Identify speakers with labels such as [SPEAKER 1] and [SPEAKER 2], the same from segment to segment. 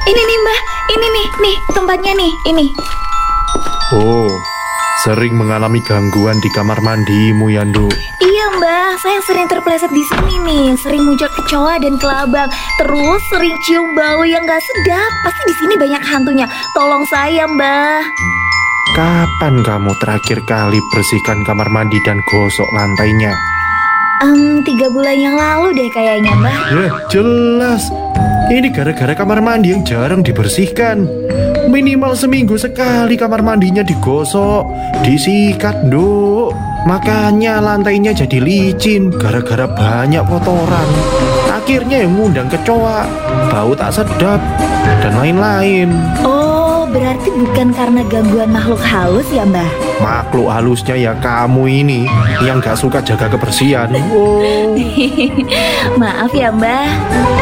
[SPEAKER 1] Ini nih Mbah, ini nih tempatnya nih, ini.
[SPEAKER 2] Oh, sering mengalami gangguan di kamar mandimu ya, Nduk?
[SPEAKER 1] Iya Mbah, saya sering terpeleset di sini nih, sering muncul kecoa dan kelabang, terus sering cium bau yang gak sedap. Pasti di sini banyak hantunya. Tolong saya Mbah.
[SPEAKER 2] Kapan kamu terakhir kali bersihkan kamar mandi dan gosok lantainya?
[SPEAKER 1] 3 bulan yang lalu deh kayaknya Mbah.
[SPEAKER 2] Ya, jelas. Ini gara-gara kamar mandi yang jarang dibersihkan. Minimal seminggu sekali kamar mandinya digosok, disikat, Nduk. Makanya lantainya jadi licin gara-gara banyak kotoran. Akhirnya yang ngundang kecoa, bau tak sedap, dan lain-lain.
[SPEAKER 1] Oh, berarti bukan karena gangguan makhluk halus ya Mbah?
[SPEAKER 2] Makhluk halusnya ya kamu ini yang gak suka jaga kebersihan. Oh.
[SPEAKER 1] Maaf ya Mbah.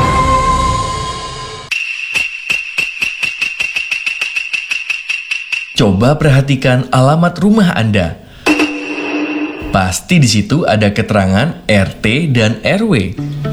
[SPEAKER 3] Coba perhatikan alamat rumah Anda. Pasti di situ ada keterangan RT dan RW.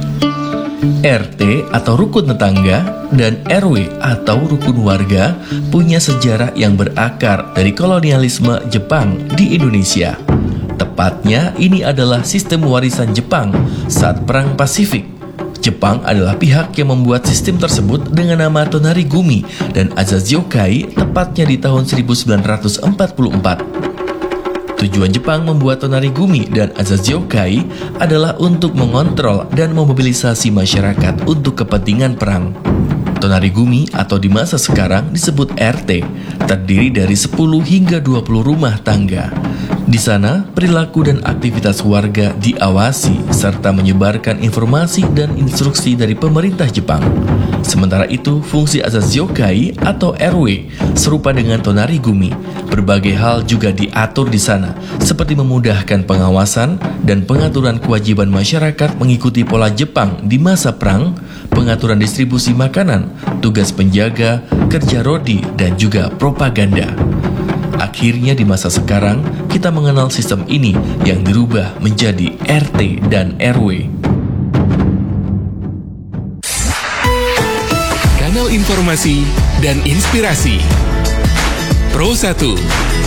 [SPEAKER 3] RT atau rukun tetangga dan RW atau rukun warga punya sejarah yang berakar dari kolonialisme Jepang di Indonesia. Tepatnya ini adalah sistem warisan Jepang saat Perang Pasifik. Jepang adalah pihak yang membuat sistem tersebut dengan nama Tonarigumi dan Azaziokai tepatnya di tahun 1944. Tujuan Jepang membuat Tonarigumi dan Azaziokai adalah untuk mengontrol dan memobilisasi masyarakat untuk kepentingan perang. Tonarigumi atau di masa sekarang disebut RT, terdiri dari 10 hingga 20 rumah tangga. Di sana, perilaku dan aktivitas warga diawasi serta menyebarkan informasi dan instruksi dari pemerintah Jepang. Sementara itu, fungsi Azaziokai atau RW serupa dengan Tonarigumi. Berbagai hal juga diatur di sana, seperti memudahkan pengawasan dan pengaturan kewajiban masyarakat mengikuti pola Jepang di masa perang, pengaturan distribusi makanan, tugas penjaga, kerja rodi, dan juga propaganda. Akhirnya di masa sekarang, kita mengenal sistem ini yang dirubah menjadi RT dan RW.
[SPEAKER 4] Kanal informasi dan inspirasi Pro 1.